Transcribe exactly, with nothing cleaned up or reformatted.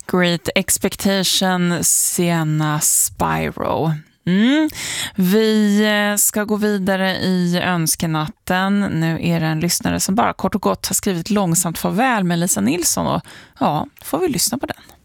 Great Expectation, Sienna Spyro. Mm. Vi ska gå vidare i önskenatten. Nu är det en lyssnare som bara kort och gott har skrivit långsamt farväl med Lisa Nilsson och ja, får vi lyssna på den.